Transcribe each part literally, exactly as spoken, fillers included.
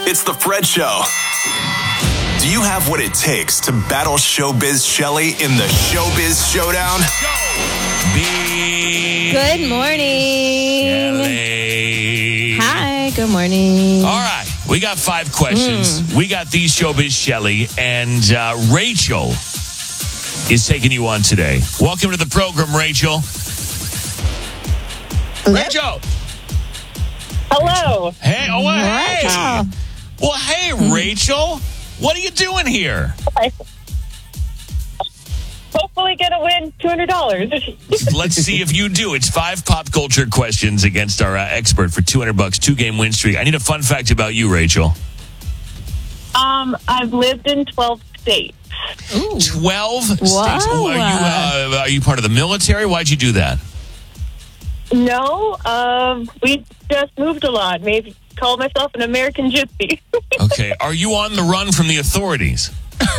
It's the Fred Show. Do you have what it takes to battle Showbiz Shelley in the Showbiz Showdown? Showbiz Good morning. Shelley. Hi, good morning. All right, we got five questions. Mm. We got these Showbiz Shelley, and uh, Rachel is taking you on today. Welcome to the program, Rachel. Rachel. Hello. Hey, oh, hey. Rachel. Well, hey, Rachel. What are you doing here? Hi. Hopefully gonna win two hundred dollars. Let's see if you do. It's five pop culture questions against our uh, expert for two hundred bucks, two-game win streak. I need a fun fact about you, Rachel. Um, I've lived in twelve states. Ooh. twelve Whoa. states. Oh, are you uh, are you part of the military? Why'd you do that? No, um, we just moved a lot. Maybe call myself an American gypsy. Okay. Are you on the run from the authorities?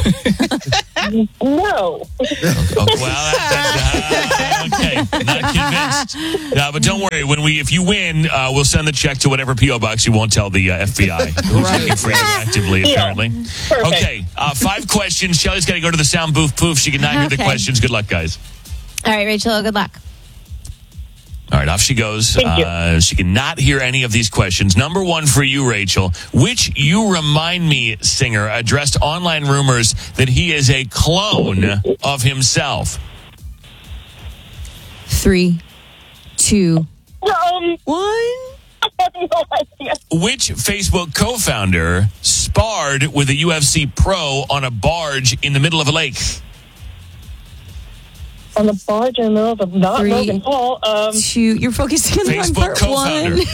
No. Okay, well, that, that, uh, okay, not convinced. No, but don't worry. When we, if you win, uh, we'll send the check to whatever P O box you won't tell the uh, F B I who's Right. looking for you actively. Yeah. Apparently. Perfect. Okay, uh, five questions. Shelly's got to go to the sound booth. Poof. She cannot hear the Okay. questions. Good luck, guys. All right, Rachel, good luck. All right, off she goes. Thank you. Uh, she cannot hear any of these questions. Number one for you, Rachel. Which You Remind Me singer addressed online rumors that he is a clone of himself? Three, two, Um, one. I have no idea. Which Facebook co-founder sparred with a U F C pro on a barge in the middle of a lake? On the barge in the middle of the, not Three. Logan Paul. Um, Two. You're focusing on the wrong Facebook part. co-founder. One.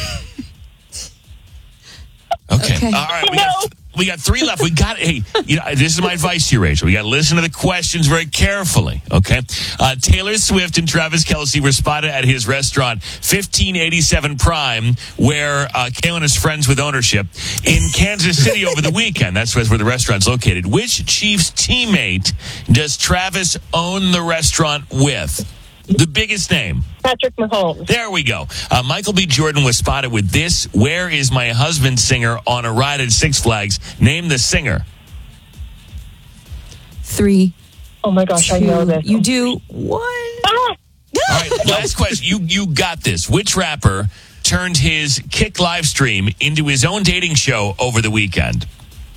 Okay. Okay. All right. We got, we got three left. We got, hey, you know, this is my advice to you, Rachel. We got to listen to the questions very carefully, okay? Uh, Taylor Swift and Travis Kelce were spotted at his restaurant, fifteen eighty-seven Prime, where uh, Kaylin is friends with ownership, in Kansas City over the weekend. That's where the restaurant's located. Which Chiefs teammate does Travis own the restaurant with? The biggest name. Patrick Mahomes. There we go. Uh, Michael B. Jordan was spotted with this Where Is My Husband singer on a ride at Six Flags. Name the singer. Three, Oh my gosh, two. I know this. You do one. Ah! All right, last question. You you got this. Which rapper turned his Kick live stream into his own dating show over the weekend?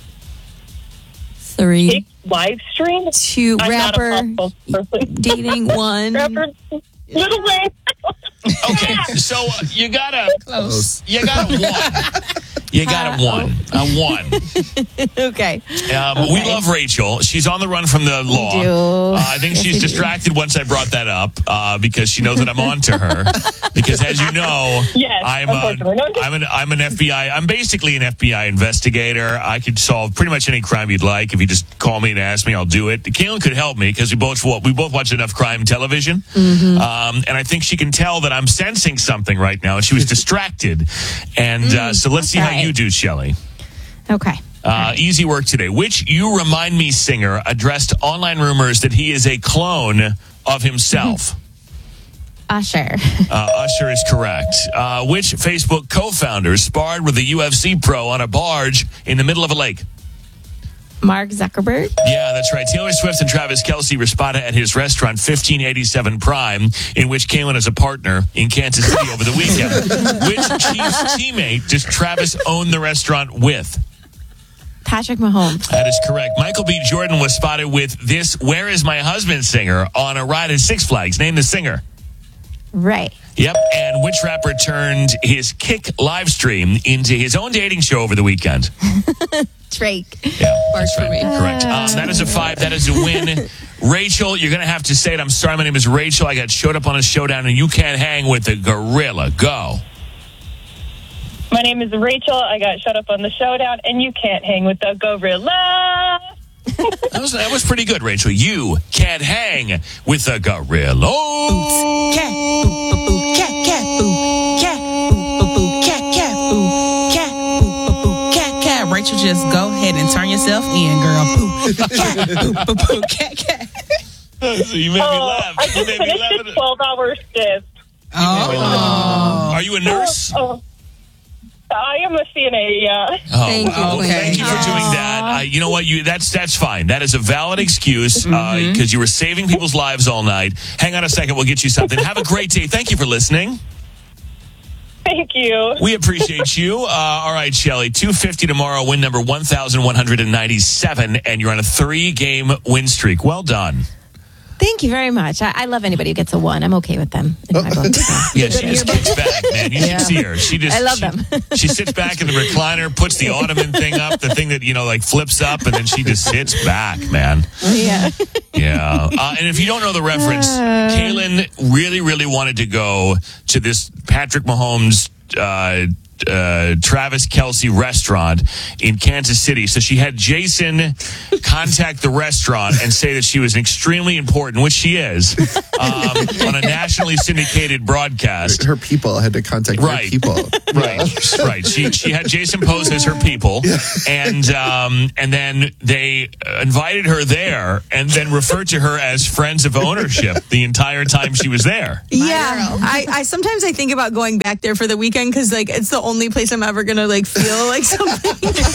Three, Big live stream? two. I'm Rapper not a pop person. dating one. Rapper, Little Wayne. Okay, so uh, you got a Close. you got a one. You got a one. A one. Okay. Um, Okay. We love Rachel. She's on the run from the law. do. Uh, I think she's distracted once I brought that up uh, because she knows that I'm on to her. Because as you know, Yes, I'm, a, unfortunately. No, I'm, an, I'm an F B I. I'm basically an F B I investigator. I could solve pretty much any crime you'd like. If you just call me and ask me, I'll do it. Kaylin could help me because we both we both watch enough crime television. Mm-hmm. Um, and I think she can tell that I'm sensing something right now. And she was distracted. And uh, so let's see all how right. you do, Shelley. Okay. Uh, easy work today. Which You Remind Me singer addressed online rumors that he is a clone of himself? Usher. Uh, Usher is correct. Uh, which Facebook co-founder sparred with a U F C pro on a barge in the middle of a lake? Mark Zuckerberg. Yeah, that's right. Taylor Swift and Travis Kelce were spotted at his restaurant, fifteen eighty-seven Prime, in which Kaylin is a partner in Kansas City over the weekend. Which Chiefs teammate does Travis own the restaurant with? Patrick Mahomes. That is correct. Michael B. Jordan was spotted with this Where Is My Husband singer on a ride at Six Flags. Name the singer. Right. Yep. And which rapper turned his Kick live stream into his own dating show over the weekend? Drake. Yeah, Works for me. correct. Um, that is a five. That is a win. Rachel, you're going to have to say it. I'm sorry. My name is Rachel. I got showed up on a showdown, and you can't hang with the gorilla. Go. My name is Rachel. I got shut up on the showdown, and you can't hang with the gorilla. That was that was pretty good, Rachel. You can't hang with the gorilla. Cat. Boo, boo, boo. Cat, cat, boo. Cat. Boo, boo, boo. Cat, cat, boo. Cat. Boo, boo, boo. Cat, cat. Rachel, just go ahead and turn yourself in, girl. Boo. Cat. Boo, boo, boo. Cat, cat. So you made me Oh, laugh. I You just made me finished laugh. a twelve-hour shift. Oh. Are you a nurse? Oh, I am a C N A, yeah. Oh, Thank you, well, Queen. thank you for doing that. Uh, you know what? You that's that's fine. That is a valid excuse because Mm-hmm. uh, you were saving people's lives all night. Hang on a second. We'll get you something. Have a great day. Thank you for listening. Thank you. We appreciate you. Uh, all right, Shelly. two fifty tomorrow. Win number one thousand one hundred ninety-seven, and you're on a three-game win streak. Well done. Thank you very much. I, I love anybody who gets a one. I'm okay with them in my book. So. Yeah, she just kicks back, man. You Yeah. should see her. She just I love she, them. She sits back in the recliner, puts the ottoman thing up, the thing that, you know, like flips up, and then she just sits back, man. Yeah. Yeah. Uh, and if you don't know the reference, Kaylin really, really wanted to go to this Patrick Mahomes uh Uh, Travis Kelce restaurant in Kansas City. So she had Jason contact the restaurant and say that she was extremely important, which she is, um, on a nationally syndicated broadcast. Her people had to contact Right. her people. Right, right. She she had Jason pose as her people, and um, and then they invited her there, and then referred to her as friends of ownership the entire time she was there. Yeah, I, I sometimes I think about going back there for the weekend because like it's the only place I'm ever gonna like feel like something.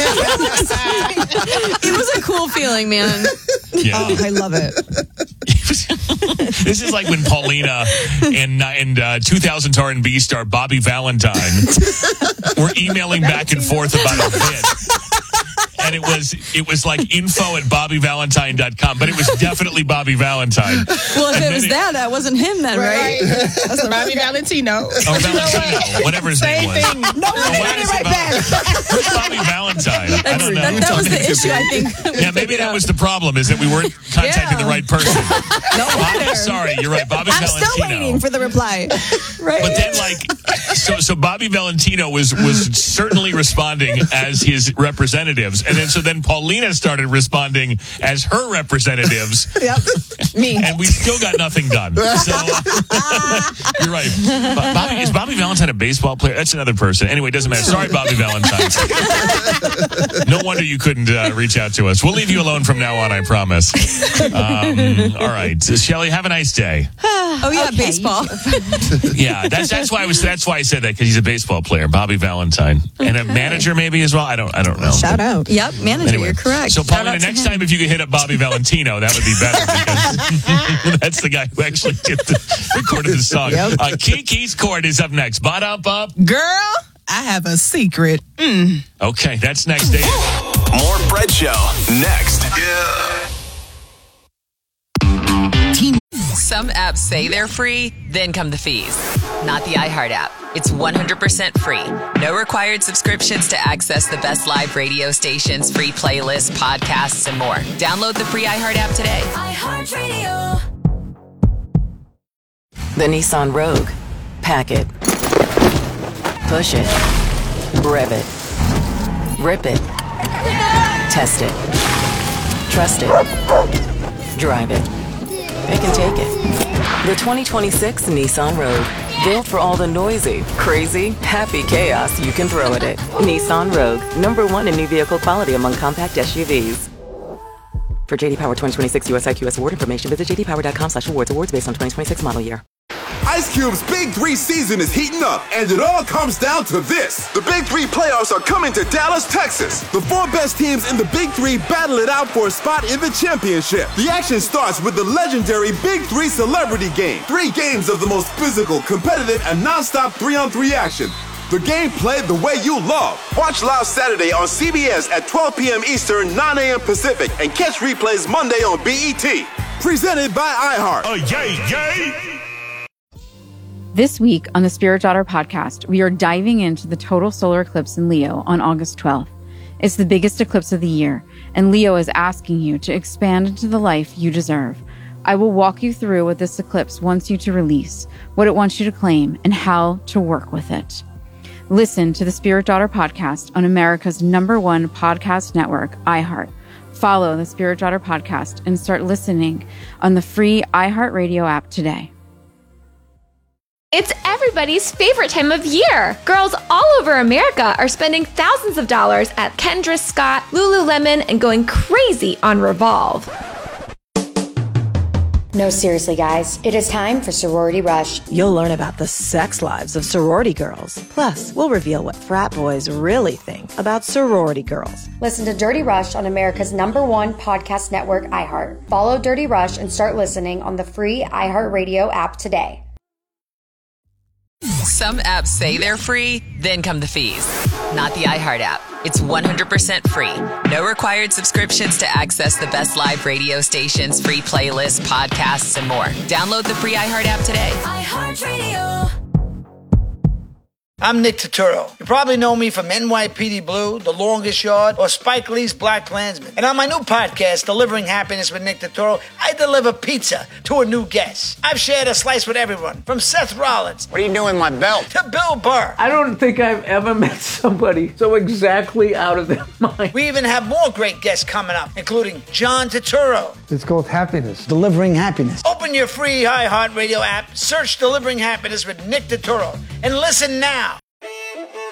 It was a cool feeling, man. Yeah. Oh, I love it. This is like when Paulina and and uh, two thousand R and B star Bobby Valentine were emailing back and forth about a bit. And it was it was like info at bobby valentine dot com, but it was definitely Bobby Valentine. Well, if And it then was it- that, that wasn't him then, right? That's Bobby Valentino. Oh, Valentino, whatever his Same name was. thing. No, Oh, why wait did it I right say back. Val- Who's Bobby Valentine? I don't know. That, that was the issue, I think. Yeah, maybe that was the problem, is that we weren't contacting Yeah. the right person. No Bobby, wonder. sorry, you're right. Bobby I'm Valentino. still waiting for the reply. Right. But then, like, so so Bobby Valentino was was certainly responding as his representatives, and then so then Paulina started responding as her representatives, Yep. Me. and we still got nothing done. So you're right. Bo- Bobby, is Bobby Valentine a baseball player? That's another person. Anyway, it doesn't matter. Sorry, Bobby Valentine. No wonder you couldn't uh, reach out to us. We'll leave you alone from now on, I promise. Um, all right, so, Shelly, have a nice day. Oh yeah, Okay, baseball. Yeah, that's that's why I was that's why I said that, because he's a baseball player, Bobby Valentine, and a manager maybe as well. I don't I don't know. Shout out. Yep, manager, Anyway, you're correct. So, Shout Paulina, out to next him. time if you could hit up Bobby Valentino, that would be better, because that's the guy who actually did the, recorded the song. Yep. Uh, Kiki's Court is up next. Bot up up. Girl, I have a secret. Mm. Okay, that's next day. More Fred Show next. Some apps say they're free, then come the fees. Not the iHeart app. It's one hundred percent free. No required subscriptions to access the best live radio stations, free playlists, podcasts, and more. Download the free iHeart app today. iHeartRadio. The Nissan Rogue. Pack it. Push it. Rev it. Rip it. Test it. Trust it. Drive it. Pick and take it. The twenty twenty-six Nissan Rogue. Built for all the noisy, crazy, happy chaos you can throw at it. Nissan Rogue. Number one in new vehicle quality among compact S U Vs. For J D Power twenty twenty-six U S I Q S award information, visit j d power dot com slash awards. Awards based on twenty twenty-six model year. Ice Cube's Big Three season is heating up, and it all comes down to this. The Big Three playoffs are coming to Dallas, Texas. The four best teams in the Big Three battle it out for a spot in the championship. The action starts with the legendary Big Three Celebrity Game. Three games of the most physical, competitive, and non-stop three-on-three action. The game played the way you love. Watch live Saturday on C B S at twelve p.m. Eastern, nine a.m. Pacific, and catch replays Monday on B E T. Presented by iHeart. Oh, yay, yay! This week on the Spirit Daughter podcast, we are diving into the total solar eclipse in Leo on August twelfth. It's the biggest eclipse of the year, and Leo is asking you to expand into the life you deserve. I will walk you through what this eclipse wants you to release, what it wants you to claim, and how to work with it. Listen to the Spirit Daughter podcast on America's number one podcast network, iHeart. Follow the Spirit Daughter podcast and start listening on the free iHeartRadio app today. It's everybody's favorite time of year. Girls all over America are spending thousands of dollars at Kendra Scott, Lululemon, and going crazy on Revolve. No, seriously, guys. It is time for Sorority Rush. You'll learn about the sex lives of sorority girls. Plus, we'll reveal what frat boys really think about sorority girls. Listen to Dirty Rush on America's number one podcast network, iHeart. Follow Dirty Rush and start listening on the free iHeartRadio app today. Some apps say they're free, then come the fees. Not the iHeart app. It's one hundred percent free. No required subscriptions to access the best live radio stations, free playlists, podcasts, and more. Download the free iHeart app today. iHeartRadio. I'm Nick Turturro. You probably know me from N Y P D Blue, The Longest Yard, or Spike Lee's Black Klansman. And on my new podcast, Delivering Happiness with Nick Turturro, I deliver pizza to a new guest. I've shared a slice with everyone, from Seth Rollins. What are you doing with my belt? To Bill Burr. I don't think I've ever met somebody so exactly out of their mind. We even have more great guests coming up, including John Turturro. It's called Happiness. Delivering Happiness. Open your free iHeartRadio app, search Delivering Happiness with Nick Turturro, and listen now.